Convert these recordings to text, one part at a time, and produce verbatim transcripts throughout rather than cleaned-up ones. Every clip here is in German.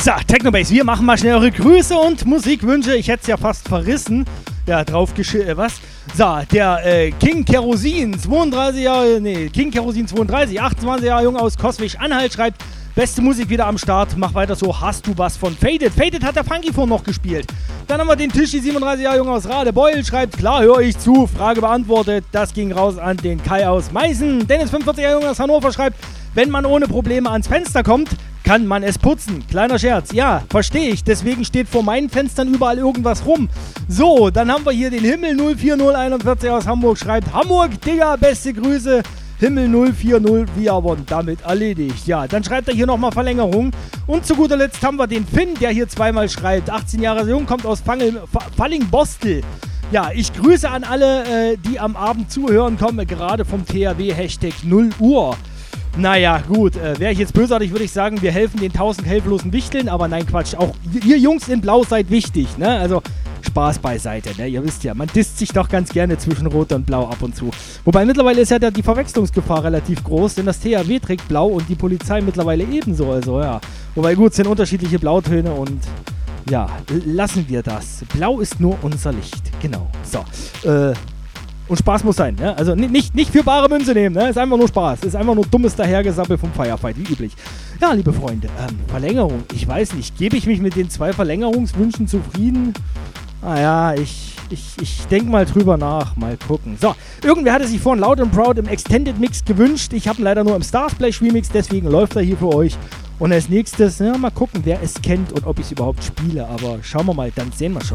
So, Technobase, wir machen mal schnell eure Grüße und Musikwünsche. Ich hätte es ja fast verrissen. Ja, drauf gesch... Äh, was? So, der äh, King Kerosin, zweiunddreißig Jahre... Nee, King Kerosin zweiunddreißig, achtundzwanzig Jahre jung aus Coswig-Anhalt, schreibt: Beste Musik wieder am Start, mach weiter so, hast du was von Faded? Faded hat der Funky vorhin noch gespielt. Dann haben wir den Tischi, siebenunddreißig Jahre jung aus Radebeul, schreibt: Klar, höre ich zu, Frage beantwortet. Das ging raus an den Kai aus Meißen. Dennis, fünfundvierzig Jahre jung aus Hannover, schreibt: Wenn man ohne Probleme ans Fenster kommt, kann man es putzen. Kleiner Scherz. Ja, verstehe ich. Deswegen steht vor meinen Fenstern überall irgendwas rum. So, dann haben wir hier den Himmel null vier null einundvierzig aus Hamburg, schreibt: Hamburg, Digga, beste Grüße. Himmel null vier null, wir wurden damit erledigt. Ja, dann schreibt er hier nochmal Verlängerung. Und zu guter Letzt haben wir den Finn, der hier zweimal schreibt. achtzehn Jahre jung, kommt aus Falling-Bostel. Ja, ich grüße an alle, äh, die am Abend zuhören, kommen gerade vom T H W-Hashtag null Uhr. Naja, gut, äh, wäre ich jetzt bösartig, würde ich sagen, wir helfen den tausend hilflosen Wichteln, aber nein, Quatsch, auch ihr Jungs in Blau seid wichtig, ne, also Spaß beiseite, ne, ihr wisst ja, man disst sich doch ganz gerne zwischen Rot und Blau ab und zu. Wobei mittlerweile ist ja der, die Verwechslungsgefahr relativ groß, denn das T H W trägt Blau und die Polizei mittlerweile ebenso, also ja. Wobei gut, es sind unterschiedliche Blautöne und ja, lassen wir das. Blau ist nur unser Licht, genau, so, äh... Und Spaß muss sein, ne? Also nicht, nicht für bare Münze nehmen, ne? Ist einfach nur Spaß. Ist einfach nur dummes Dahergesappel vom Firefight, wie üblich. Ja, liebe Freunde, ähm, Verlängerung. Ich weiß nicht, gebe ich mich mit den zwei Verlängerungswünschen zufrieden? Naja, ich, ich, ich denke mal drüber nach. Mal gucken. So, irgendwer hatte sich vorhin Loud and Proud im Extended Mix gewünscht. Ich habe ihn leider nur im Starsplash Remix, deswegen läuft er hier für euch. Und als nächstes, ja, mal gucken, wer es kennt und ob ich es überhaupt spiele. Aber schauen wir mal, dann sehen wir schon.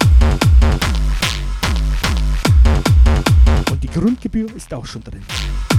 Und die Grundgebühr ist auch schon drin.